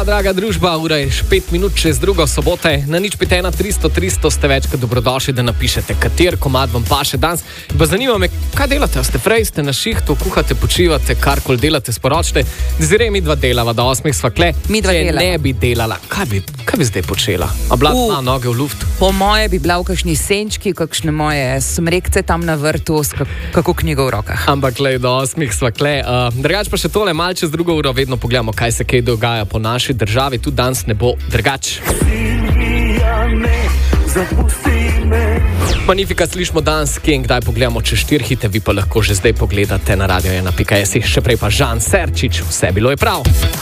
draga družba, ura je 5 minut čez drugo sobote. Na 051 300 300 ste večkrat dobrodošli, da napišete, kater komad vam paše danes. Pa zanima me, kaj delate? Ste frej, ste na šihtu, kuhate, počivate, karkoli delate, sporočite. Zdaj mi dva delava, do 8 sva kle. Če ne bi delala, kaj bi zdaj počela? A bila dva noge v luft? Po moje bi bila v kakšni senčki, kakšne moje smrekce tam na vrtu, kako knjigo v rokah. Ampak glej, do 8 sva kle. Drugač pa še tole, mal čez drugo uro vedno pogledamo, kaj se kaj dogaja po naši državi. Tudi danes ne bo drugač. Magnifica slišimo danes, kje in kdaj pogledamo čez 4 hite, vi pa lahko že zdaj pogledate na radio1.si. Še prej pa Žan Serčič, vse bilo je prav.